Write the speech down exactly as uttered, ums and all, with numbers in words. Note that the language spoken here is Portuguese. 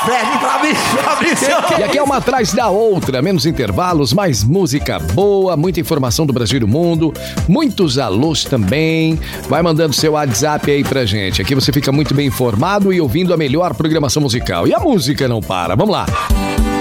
Fred, pra mim, Fabrício. E aqui é uma atrás da outra, menos intervalos, mais música boa, muita informação do Brasil e do mundo, muitos alôs também. Vai mandando seu WhatsApp aí pra gente. Aqui você fica muito bem informado e ouvindo a melhor programação musical. E a música não para. Vamos lá.